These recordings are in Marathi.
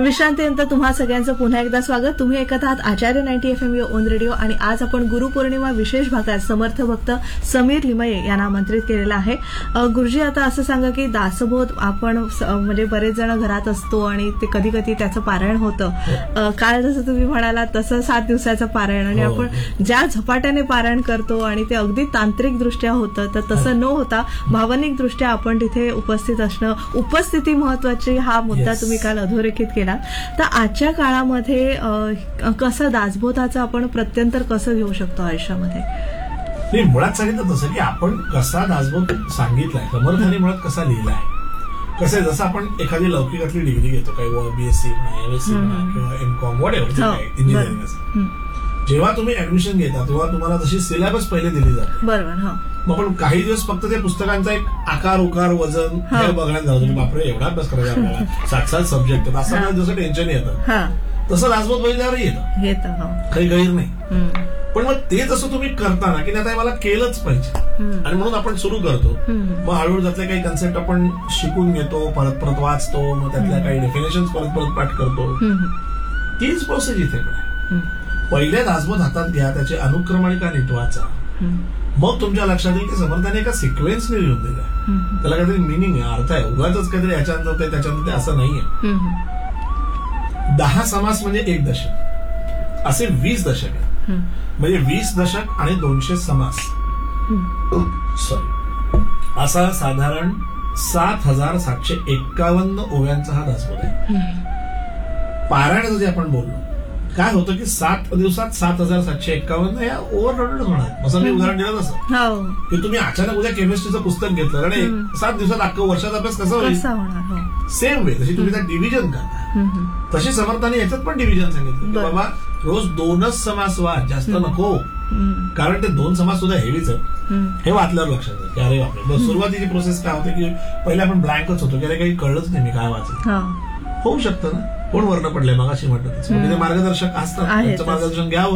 विश्रांतीनंतर तुम्हा सगळ्यांचं पुन्हा एकदा स्वागत. तुम्ही ऐकत आहात आचार्य 90 FM ओन रेडिओ आणि आज आपण गुरुपौर्णिमा विशेष भागात समर्थ भक्त समीर लिमये यांना आमंत्रित केलेलं आहे. गुरुजी, आता असं सांगा की दासबोध आपण म्हणजे बरेच जण घरात असतो आणि ते कधी कधी त्याचं पारायण होतं. काल जसं तुम्ही म्हणालात तसं 7 दिवसाचं पारायण आणि आपण ज्या झपाट्याने पारायण करतो आणि ते अगदी तांत्रिक दृष्ट्या होतं, तर तसं न होता भावनिक दृष्ट्या आपण तिथे उपस्थित असणं, उपस्थिती महत्वाची, हा मुद्दा तुम्ही काल अधोरेखित केला. तर आजच्या काळामध्ये कसं दासबोधाचं आपण प्रत्यंतर कसं घेऊ शकतो आयुष्यामध्ये? मुळात सांगितलं तसं की आपण कसा दासबोध सांगितलाय, समर्थाने मुळात कसा लिहिलाय. कसं आहे, जसं आपण एखादी लौकिकातली डिग्री घेतो, काही BSc म्हणा, MSc म्हणा किंवा MCOM व्हॉटएव्हर इंजिनिअरिंग असं, जेव्हा तुम्ही ऍडमिशन घेता तेव्हा तुम्हाला तशी सिलेबस पहिले दिली जाते. बरोबर. मग आपण काही दिवस फक्त त्या पुस्तकांचा एक आकार उकार वजन हे बघण्यात जातो. बापरे, एवढा अभ्यास करायचा आपल्याला, 7 सब्जेक्ट, असं मला जसं टेन्शन येतं तसं दासबोध बघितल्यावरही येतं, काही गैर नाही. पण मग ते तसं तुम्ही करताना की आता मला केलंच पाहिजे आणि म्हणून आपण सुरू करतो. मग हळूहळू त्यातल्या काही कन्सेप्ट आपण शिकून घेतो, परत परत वाचतो, मग त्यातल्या काही डेफिनेशन परत परत पाठ करतो. तीच प्रोसेस इथे पण आहे. पहिले दासबोध हातात घ्या, त्याची अनुक्रमणिका नीटवाचा, मग तुमच्या लक्षात येईल की समर्थाने एका सिक्वेन्सने लिहून दिला, त्याला काहीतरी मिनिंग आहे, अर्थ आहे. उगाच काहीतरी याच्यानंतर ते त्याच्यानंतर ते असं नाहीये. 10 समास म्हणजे 1 दशक, असे 20 दशक आहे. म्हणजे 20 दशक आणि 200 समास, असा साधारण 7,751 ओव्यांचा हा दासबोध आहे. पारायणाचं जे आपण बोललो, काय होतं की 7 दिवसात 7,751 या ओव्हरलोडेड होणार. असं मी उदाहरण दिलं तसं की तुम्ही अचानक उद्या केमिस्ट्रीचं पुस्तक घेतलं आणि 7 दिवसात अख्खं वर्षाचा अभ्यास कसा होईल, सेम वे तशी तुम्ही त्यात डिव्हिजन करता. तशी समर्थाने याच्यात पण डिव्हिजन सांगितलं की बाबा रोज 2च समास वाच, जास्त नको, कारण ते 2 समास सुद्धा हेवीच आहेत. हे वाचल्यावर लक्षात येतं की अरे बापरे. सुरुवातीची प्रोसेस काय होते की पहिले आपण ब्लँकच होतो की अरे काही कळलंच नाही मी काय वाचलं. होऊ शकतं ना, कोण वर्ण पडले मग अशी म्हणतात, ते मार्गदर्शक असतात, त्यांचं मार्गदर्शन घ्यावं.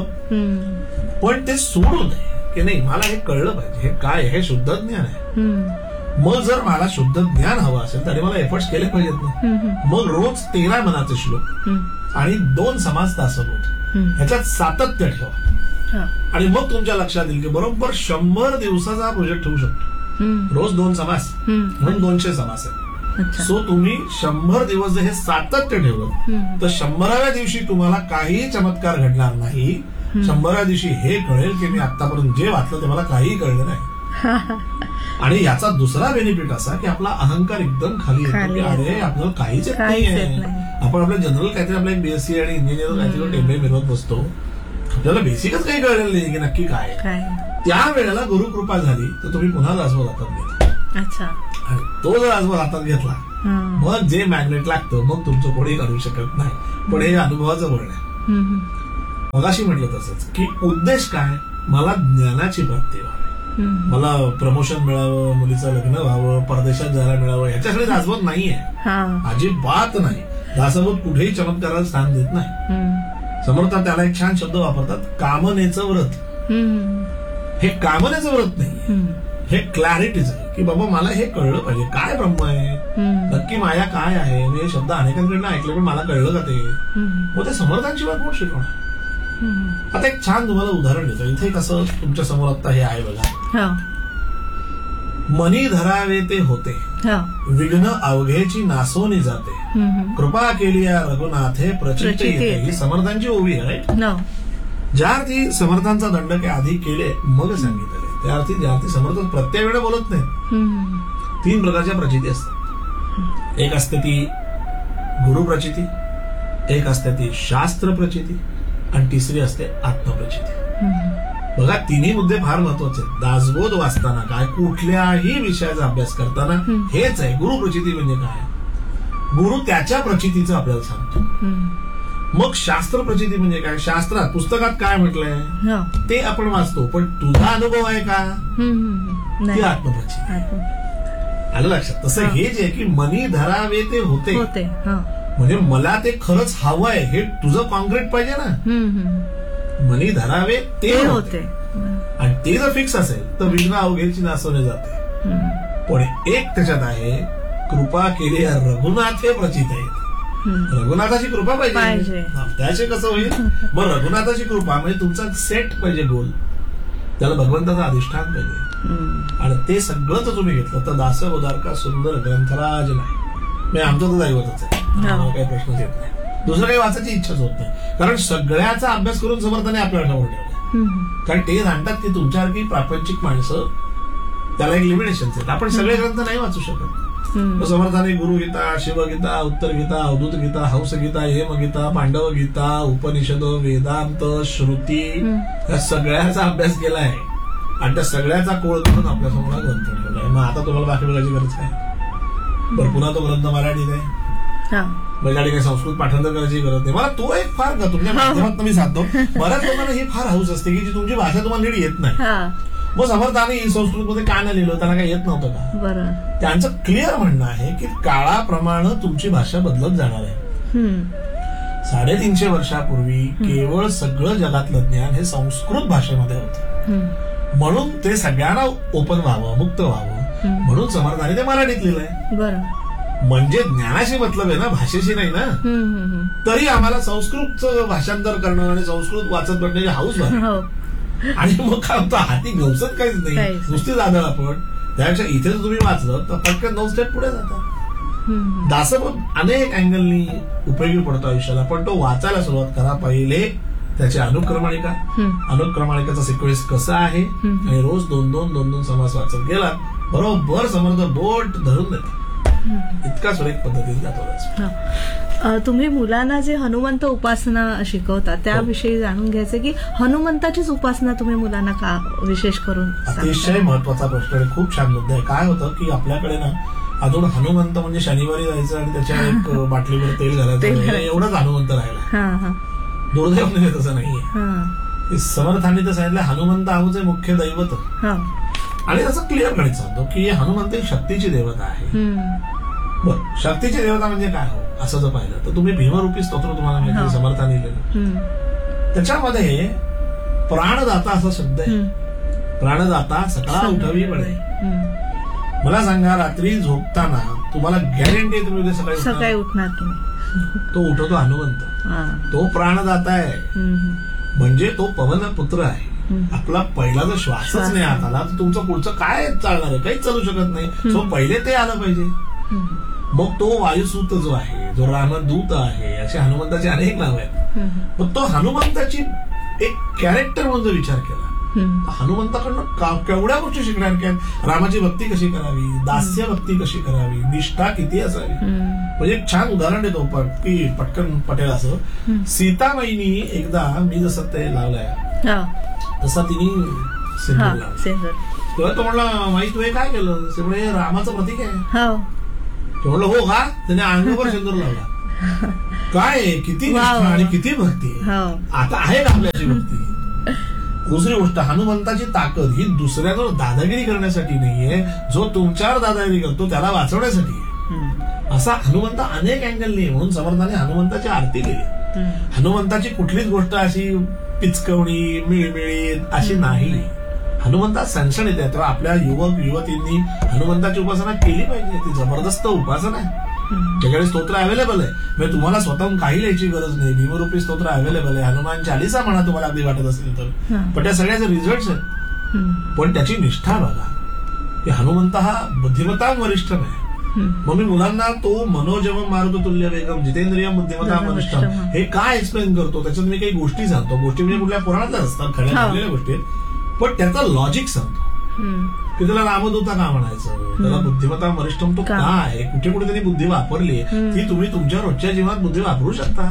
पण ते सोडू नये की नाही मला हे कळलं पाहिजे, हे काय, हे शुद्ध ज्ञान आहे. मग जर मला शुद्ध ज्ञान हवं असेल तरी मला एफर्ट्स केले पाहिजेत ना. मग रोज 13 मनाचे श्लोक आणि 2 समास दासबोध, ह्याच्यात सातत्य ठेवा आणि मग तुमच्या लक्षात येईल की बरोबर 100 दिवसाचा प्रोजेक्ट होऊ शकतो. रोज 2 समास म्हणून 200 समास आहे. सो तुम्ही 100 दिवस जर हे सातत्य ठेवलं तर 100व्या दिवशी तुम्हाला काही चमत्कार घडणार नाही. 100व्या दिवशी हे कळेल की मी आतापर्यंत जे वाचलं ते मला काही कळलं नाही. आणि याचा दुसरा बेनिफिट असा की आपला अहंकार एकदम खाली येतो की अरे आपल्याला काहीच येत नाहीये. आपण आपल्या जनरल काहीतरी आपल्या BSc आणि इंजिनियर काहीतरी टेंबे मिरवत बसतो, आपल्याला बेसिकच काही कळलेलं नाही की नक्की काय. त्या वेळेला गुरुकृपा झाली तर तुम्ही पुन्हा दासबोध हातात घेतला आणि तो जर दासबोध हातात घेतला मग जे मॅग्नेट लागतं मग तुमचं कोणी काढू शकत नाही. पण हे अनुभवाचं वर्ण आहे. मगाशी म्हटलं तसंच की उद्देश काय, मला ज्ञानाची प्राप्ती व्हावी, मला प्रमोशन मिळावं, मुलीचं लग्न व्हावं, परदेशात जायला मिळावं, ह्याच्याकडे दासबोध नाहीये, अजिबात नाही. दासबोध कुठेही चमत्काराला स्थान देत नाही. समर्थ त्याला एक छान शब्द वापरतात, कामनेचं व्रत. हे कामनेचं व्रत नाही, हे क्लॅरिटीच आहे की बाबा मला हे कळलं पाहिजे, काय ब्रह्म आहे, नक्की माया काय आहे. मी हे शब्द अनेकांकडनं ऐकले पण मला कळलं का ते. मग ते समर्थांची बात कोण शिकवणार. आता एक छान तुम्हाला उदाहरण देतो. इथे कसं तुमच्या समोर आता हे आहे बघा, मनी धरावे ते होते, विघ्न अवघेची नासोनी जाते, कृपा केली या रघुनाथे प्रचित येते. ही समर्थांची ओवी आहे. ज्या अर्थी समर्थांचा दंडक आधी केले मग सांगितले, त्या अर्थी ज्या अर्थी समर्थ प्रत्येक वेळेला बोलत नाही. 3 प्रकारच्या प्रचिती असतात. एक असते ती गुरुप्रचिती, एक असते ती शास्त्र प्रचिती आणि तिसरी असते आत्मप्रचिती. बघा, तिन्ही मुद्दे फार महत्वाचे आहेत. दासबोध वाचताना काय, कुठल्याही विषयाचा अभ्यास करताना हेच आहे. गुरुप्रचिती म्हणजे काय, गुरु त्याच्या प्रचितीचं आपल्याला सांगतो. मग शास्त्र प्रचिती म्हणजे काय, शास्त्रात पुस्तकात काय म्हटलंय ते आपण वाचतो, पण तुझा अनुभव आहे का, ती आत्मप्रचिती. आलं लक्षात. तसं हे जे की मनी धरावे ते होते, म्हणजे मला ते खरंच हवं आहे, हे तुझं कॉन्क्रीट पाहिजे ना. मनी धरावे ते होते आणि ते जर फिक्स असेल तर विघ्न अवघेची नासवणे जाते. पण एक त्याच्यात आहे, कृपा केली रघुनाथे प्रचित आहेत. रघुनाथाची कृपा पाहिजे. त्याचे कसं होईल मग रघुनाथाची कृपा म्हणजे तुमचा सेट पाहिजे गोल, त्याला भगवंताचा अधिष्ठान पाहिजे. आणि ते सगळं जर तुम्ही घेतलं तर दासबोधारका सुंदर ग्रंथराज नाही म्हणजे आमचं तर दैवतच आहे, काही प्रश्नच येत नाही. दुसरं काही वाचायची इच्छाच होत नाही, कारण सगळ्याचा अभ्यास करून समर्थाने आपल्याला ठेवून ठेवलं. कारण ते सांगतात की तुमच्यासारखी प्रापंचिक माणसं त्याला एक लिमिटेशन आहेत, आपण सगळे ग्रंथ नाही वाचू शकत. समर्थाने गुरुगीता, शिवगीता, उत्तर गीता, अवधूत गीता, हंस गीता, हेमगीता, पांडव गीता, उपनिषद, वेदांत, श्रुती या सगळ्याचा अभ्यास केलाय आणि त्या सगळ्याचा कोळ करून आपल्यासमोर ग्रंथ ठेवलाय. मग आता तुम्हाला बाकी बघायची गरज काय? बरं, पुन्हा तो ग्रंथ मराठीत आहे, बैलाडी काही संस्कृत पाठांतर करायची गरज नाही. मला तो एक फार तुमच्या माध्यमात मी सांगतो, बऱ्याच लोकांना ही फार हौस असते की जी तुमची भाषा तुम्हाला नीट येत नाही. मग समर्थाने संस्कृत मध्ये का नाही लिहिलं, त्यांना काही येत नव्हतं का? त्यांचं क्लिअर म्हणणं आहे की काळाप्रमाणे तुमची भाषा बदलत जाणार आहे. 350 वर्षापूर्वी केवळ सगळं जगातलं ज्ञान हे संस्कृत भाषेमध्ये होतं, म्हणून ते सगळ्यांना ओपन व्हावं, मुक्त व्हावं, म्हणून समर्थाने ते मराठीत लिहिलंय. म्हणजे ज्ञानाशी मतलब आहे ना, भाषेशी नाही ना. तरी आम्हाला संस्कृतचं भाषांतर करणं आणि संस्कृत वाचत पडण्याची हौस झाली. आणि मग काय होतं, हाती गवसत काहीच नाही, नुसती जाणार आपण. त्यापेक्षा इथे जर तुम्ही वाचलं तर पटकन 9 स्टेप पुढे जातात. दासबोध अनेक अँगलनी उपयोगी पडतो आयुष्याला, पण तो वाचायला सुरुवात करा. पहिले त्याची अनुक्रमणिका, अनुक्रमणिकाचा सिक्वेन्स कसा आहे, आणि रोज 2-2 समास वाचत गेला बरोबर समर्थ बोट धरून देतात. इतका सुरेख पद्धतीने जातो. तुम्ही मुलांना जे हनुमंत उपासना शिकवता त्याविषयी जाणून घ्यायचं की हनुमंताचीच उपासना तुम्ही मुलांना का विशेष करून? अतिशय महत्वाचा प्रश्न आहे, खूप छान मुद्दा आहे. काय होतं की आपल्याकडे ना अजून हनुमंत म्हणजे शनिवारी जायचं आणि त्याच्या एक बाटलीवर तेल घालायचं एवढंच हनुमंत राहिला. दुर्दैवाने तसं नाहीये. समर्थांनी तर सांगितलं हनुमंत आमचे मुख्य दैवत, आणि त्याचं क्लिअर गणित सांगतो की हनुमंत ही शक्तीची देवता आहे. बरं, शक्तीची देवता म्हणजे काय हो असं जर पाहिलं तर तुम्ही भीमरूपी स्तोत्र तुम्हाला माहिती समर्थाने लिहिलेलं, त्याच्यामध्ये प्राणदाता असा शब्द आहे. प्राणदाता सकाळ उठवी पडे. मला सांगा, रात्री झोपताना तुम्हाला गॅरंटी तुम्ही उद्या सकाळी उठणार तो उठवतो हनुमंत, तो प्राणदाता आहे. म्हणजे तो पवन पुत्र आहे. आपला पहिला जर श्वासच नाही हात आला तर तुमचं पुढचं काय चालणार आहे, काहीच चालू शकत नाही. सो पहिले ते आलं पाहिजे. मग तो वायुसूत जो आहे, जो रामदूत आहे, असे हनुमंताचे अनेक नाव आहेत. मग तो हनुमंताची एक कॅरेक्टर म्हणून जर विचार केला, हनुमंताकडनं केवढ्या गोष्टी शिकण्यासारख्या. रामाची भक्ती कशी करावी, दास्य भक्ती कशी करावी, निष्ठा किती असावी. म्हणजे एक छान उदाहरण देतो की पटकन पटेल असं. सीतामाईनी एकदा मी जसं ते लावलंय तसा तिने सिंदूर लावला. तेव्हा तो म्हणला, माई तू हे काय केलं? ते म्हणजे रामाचं प्रतीक आहे. तो म्हणलं हो का? त्याने अंगावर सिंदूर लावला. काय किती निष्ठा आणि किती भक्ती. आता आहे का आपल्याची भक्ती? दुसरी गोष्ट, हनुमंताची ताकद ही दुसऱ्यावर दादागिरी करण्यासाठी नाहीये, जो तुमच्यावर दादागिरी करतो त्याला वाचवण्यासाठी आहे. असा हनुमंत अनेक अँगलनी, म्हणून समर्थाने हनुमंताची आरती केली. हनुमंताची कुठलीच गोष्ट अशी पिचकवणी मिळमिळीत अशी नाही. हनुमंतात सणसणीत आहे. तेव्हा आपल्या युवक युवतींनी हनुमंताची उपासना केली पाहिजे. ती जबरदस्त उपासना आहे. त्याच्याकडे स्तोत्र अवेलेबल आहे, म्हणजे तुम्हाला स्वतःहून काही लिहायची गरज नाही. भीमरूपी स्तोत्र अवेलेबल आहे. हनुमान चालीसा म्हणा तुम्हाला अगदी वाटत असेल तर, पण त्या सगळ्याचे रिझल्ट आहेत. पण त्याची निष्ठा बघा, की हनुमंत हा बुद्धिमत्ता वरिष्ठ नाही. मग मी मुलांना तो मनोजव मारुत तुल्य वेगम जितेंद्रिय बुद्धिमत्ता वरिष्ठ हे काय एक्सप्लेन करतो, त्याच्यात मी काही गोष्टी सांगतो. गोष्टी म्हणजे कुठल्या पुराणातल्या असतात, खऱ्या झालेल्या गोष्टी, पण त्याचं लॉजिक सांगतो की त्याला रामदूता का म्हणायचं, त्याला बुद्धिमत्ता वरिष्ठम तो का आहे, कुठे कुठे त्यांनी बुद्धी वापरली ती तुम्ही तुमच्या रोजच्या जीवनात बुद्धी वापरू शकता.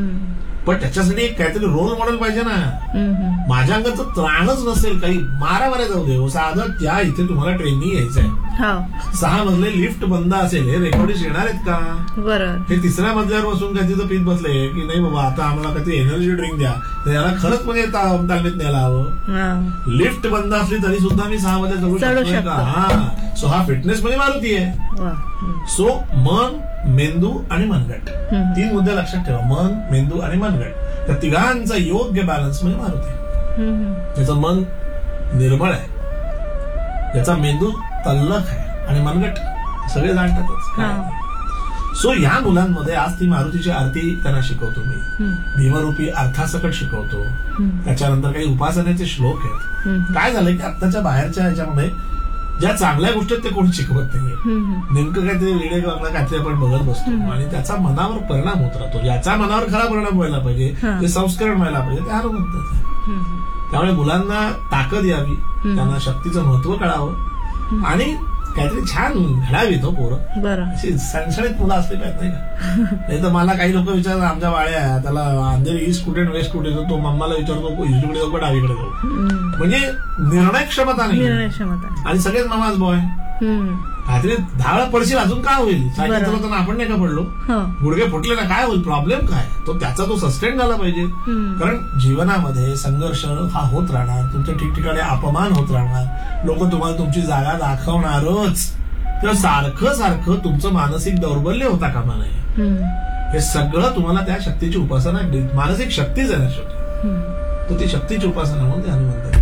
पण त्याच्यासाठी एक काहीतरी रोल मॉडेल पाहिजे ना. माझ्या अंगाचं त्राणच नसेल, काही मारा जाऊ दे, साधं त्या इथे तुम्हाला ट्रेनिंग यायचं आहे. 6 मजले लिफ्ट बंद असेल, हे रेकॉर्डिंग येणार आहेत का? बरं, हे 3ऱ्या मजल्यावर बसून काय तिथं पीत बसले की नाही बाबा आता आम्हाला काहीतरी एनर्जी ड्रिंक द्या, तर याला खरंच म्हणजे तालमीत न्यायला हवं. लिफ्ट बंद असली तरी सुद्धा मी 6 मजले चढू शकतो का? सो हा फिटनेस म्हणजे मारुती आहे. सो मन, मेंदू आणि मनगट, 3 मुद्दे लक्षात ठेवा. मन, मेंदू आणि मनगट, त्या तिघांचा योग्य बॅलन्स म्हणजे मारुती. त्याचं मन निर्मळ आहे, त्याचा मेंदू तल्लख आहे, आणि मनगट सगळे जाणतातच. सो या मुलांमध्ये आज ती मारुतीची आरती त्यांना शिकवतो मी, भीमरूपी अर्थासकट शिकवतो, त्याच्यानंतर काही उपासनेचे श्लोक आहेत. काय झालंय की आत्ताच्या बाहेरच्या ह्याच्यामध्ये ज्या चांगल्या गोष्टी आहेत ते कोणी शिकवत नाहीये. नेमकं काय ते वेगळे काहीतरी आपण बघत बसतो आणि त्याचा मनावर परिणाम होत राहतो. ज्याचा मनावर खरा परिणाम व्हायला पाहिजे, जे संस्करण व्हायला पाहिजे ते हार म्हणतात. त्यामुळे मुलांना ताकद यावी, त्यांना शक्तीचं महत्व कळावं आणि काहीतरी छान घडावी तो पोरं. अशी सणसणीत मुलं असली पाहिजे नाही का. नाही तर मला काही लोक विचारतात आमच्या वाड्या त्याला अंधेरी ईस्ट कुठे वेस्ट कुठे तो मम्माला विचारतो इकडे जाऊ का डावीकडे जाऊ. म्हणजे निर्णय क्षमता नाही आणि सगळेच मामाच बॉय. काहीतरी धाळ पडशील अजून काय होईल, सायकल चालवताना आपण नाही का पडलो, गुडघे फुटले ना काय होईल, प्रॉब्लेम काय तो त्याचा तो सस्टेन झाला पाहिजे. कारण जीवनामध्ये संघर्ष हा होत राहणार, तुमच्या ठिकठिकाणी अपमान होत राहणार, लोक तुम्हाला तुमची जागा दाखवणारच. तर सारखं सारखं तुमचं मानसिक दौर्बल्य होता कामा नये. हे सगळं तुम्हाला त्या शक्तीची उपासना, मानसिक शक्तीच आहे ना शेवटी, तर ती शक्तीची उपासना म्हणून ते हनुमंत.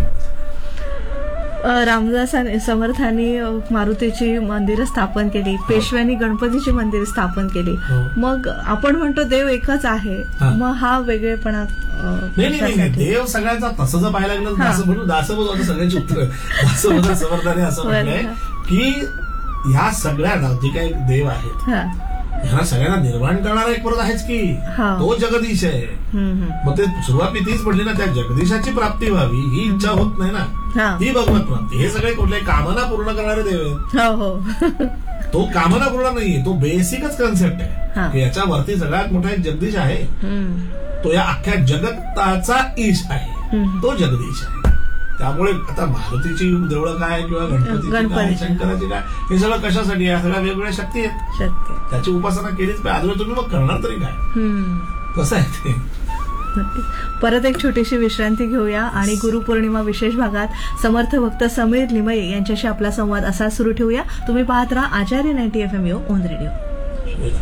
रामदास समर्थांनी मारुतीची मंदिरं स्थापन केली, पेशव्यांनी गणपतीची मंदिरं स्थापन केली. मग आपण म्हणतो देव एकच आहे, मग हा वेगळेपणा नाही. देव सगळ्यांचा तसं जर पाहायला गेलं असं म्हणून दासबोध होतं सगळ्यांची उत्तर. दासबोध समर्थाने असं म्हटलंय की ह्या सगळ्या जे काही देव आहेत ह्यांना सगळ्यांना निर्माण करणारा एक परत आहेच की तो जगदीश आहे. मग ते सुरुवाती तीच म्हटली ना, त्या जगदीशाची प्राप्ती व्हावी ही इच्छा होत नाही ना, ती भगवत प्राप्ती. हे सगळे कुठल्याही कामना पूर्ण करणारे देव आहेत. तो कामना पूर्ण नाहीये, तो बेसिकच कन्सेप्ट आहे. याच्यावरती सगळ्यात मोठा एक जगदीश आहे, तो या अख्ख्या जगताचा ईश आहे, तो जगदीश आहे. त्यामुळे आता मारुतीची देवळं काय किंवा गणपतीची काय शंकराची काय हे सगळं कशासाठी आहे, सगळ्या वेगवेगळ्या शक्ती आहेत, त्याची उपासना केलीच पाहिजे. आजवर तुम्ही मग करणार तरी काय, कसं आहे ते. परत एक छोटीशी विश्रांती घेऊया आणि गुरुपौर्णिमा विशेष भागात समर्थ भक्त समीर लिमये यांच्याशी आपला संवाद असा सुरू ठेवूया. तुम्ही पाहत राहा आचार्य 90 FM ओन रेडिओ.